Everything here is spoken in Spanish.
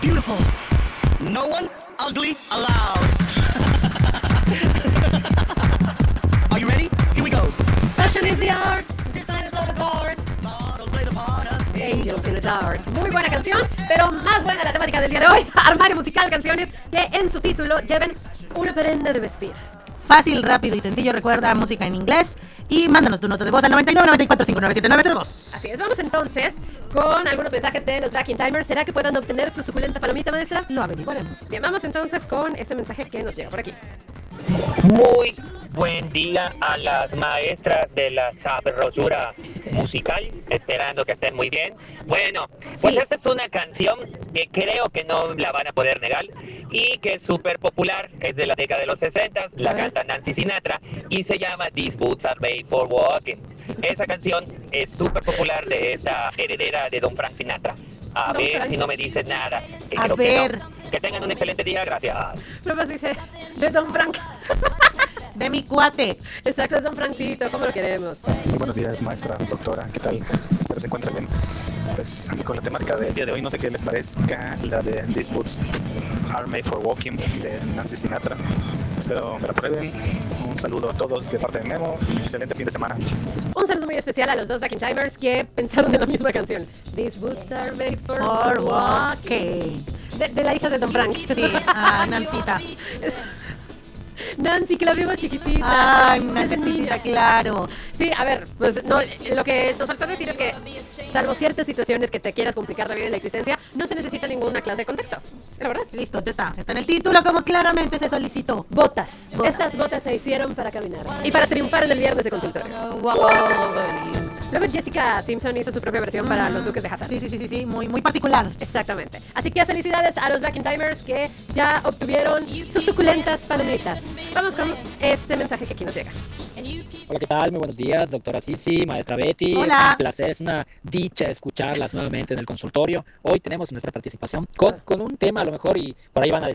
beautiful. No one ugly allowed. Are you ready? Here we go. Fashion is the art, design is all the cars. Models play the part of Angels in the Dark. Muy buena canción, pero más buena la temática del día de hoy. Armario musical, canciones que en su título lleven una prenda de vestir. Fácil, rápido y sencillo. Recuerda, música en inglés. Y mándanos tu nota de voz al 99 94 59 7902. Así es, vamos entonces con algunos mensajes de los Back in Timers. ¿Será que puedan obtener su suculenta palomita, maestra? Lo averiguaremos. Bien, vamos entonces con este mensaje que nos llega por aquí. Muy buen día a las maestras de la sabrosura musical, esperando que estén muy bien. Bueno, pues Sí. esta es una canción que creo que no la van a poder negar y que es súper popular, es de la década de los 60, la A ver. canta Nancy Sinatra y se llama These Boots Are Made for Walking. Esa canción es súper popular de esta heredera de Don Frank Sinatra. A Don ver Frank. si no me dicen nada. Que A creo ver. que no. Que tengan un excelente día, gracias. Pruebas dice de Don Frank. De mi cuate. Exacto, Don Francito, ¿cómo lo queremos? Muy buenos días, maestra, doctora, ¿qué tal? Espero se encuentren bien. Pues con la temática del día de hoy, no sé qué les parezca la de These Boots Are Made for Walking de Nancy Sinatra. Espero me la prueben. Un saludo a todos de parte de Memo y excelente fin de semana. Un saludo muy especial a los dos Back in Timers que pensaron en la misma canción. These boots are made for Por walking. walking. De la hija de Don Frank. Sí, a Nancita. Nancy, que la vimos chiquitita. Ay, Nancita, claro. Sí, a ver, pues no, lo que nos faltó decir es que, salvo ciertas situaciones que te quieras complicar la vida y la existencia, no se necesita ninguna clase de contexto. La verdad. Listo, ya está. Está en el título como claramente se solicitó. Botas. Botas. Estas botas se hicieron para caminar y para triunfar en el viernes de consultorio. Luego Jessica Simpson hizo su propia versión para los Duques de Hazzard. Sí, muy particular. Exactamente. Así que felicidades a los Back in Timers que ya obtuvieron sus suculentas palomitas. Vamos con este mensaje que aquí nos llega. Hola, ¿qué tal? Muy buenos días, doctora Sisi, maestra Betty. Hola. Es un placer, es una dicha escucharlas nuevamente en el consultorio. Hoy tenemos nuestra participación con un tema a lo mejor y por ahí van a